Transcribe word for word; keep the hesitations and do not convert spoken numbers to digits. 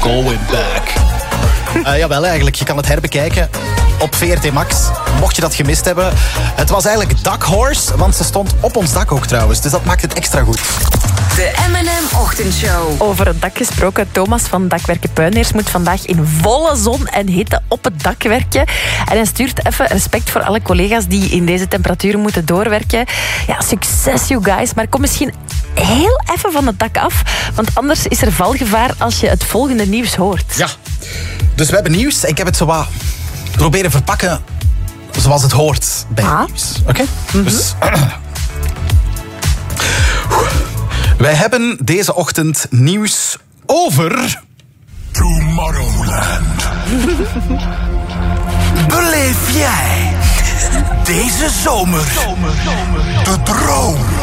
Going back. Uh, jawel, eigenlijk. Je kan het herbekijken op V R T Max. Mocht je dat gemist hebben. Het was eigenlijk Duck Horse, want ze stond op ons dak ook trouwens. Dus dat maakt het extra goed. De M en M-ochtendshow. Over het dak gesproken, Thomas van Dakwerken Puineers moet vandaag in volle zon en hitte op het dak werken. En hij stuurt even respect voor alle collega's die in deze temperaturen moeten doorwerken. Ja, succes you guys, maar kom misschien heel even van het dak af, want anders is er valgevaar als je het volgende nieuws hoort. Ja, dus we hebben nieuws en ik heb het zo wat proberen verpakken zoals het hoort bij ah. nieuws. Oké? Okay? Mm-hmm. Dus... Wij hebben deze ochtend nieuws over... Tomorrowland. Beleef jij deze zomer de droom